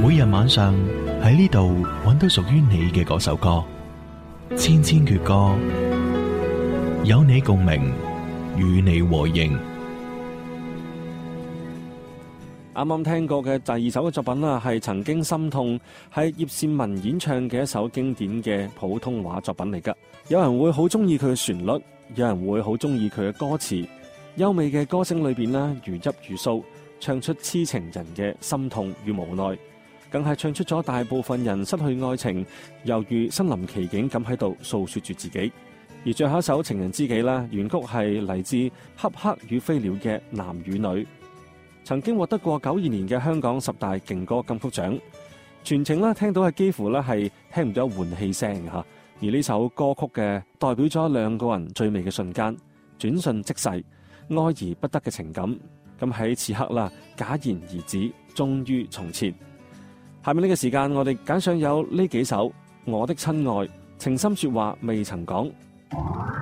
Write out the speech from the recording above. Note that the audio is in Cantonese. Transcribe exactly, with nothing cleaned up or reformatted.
每日晚上喺呢度揾到屬於你嘅嗰首歌，千千闕歌，有你共鳴，與你和應。 啱啱聽過嘅第二首嘅作品啦，係曾經心痛，係葉倩文演唱嘅一首經典嘅普通話作品嚟㗎。有人會好中意佢嘅旋律，有人會好中意佢嘅歌詞，優美嘅歌聲裏邊呢，如泣如訴，唱出痴情人嘅心痛與無奈，更係唱出咗大部分人失去愛情，猶如身臨其境咁喺度訴說住自己。而最後一首情人知己啦，原曲係嚟自恰克與飛鳥嘅男與女，曾經獲得過九二年嘅香港十大勁歌金曲獎。全程咧聽到係幾乎咧係聽唔到換氣聲嚇。而呢首歌曲嘅代表咗兩個人最美嘅瞬間，轉瞬即逝，愛而不得嘅情感。咁喺此刻啦，戛然而止，終於從前。下面呢個時間，我哋揀上有呢幾首《我的親愛》，情深說話未曾講。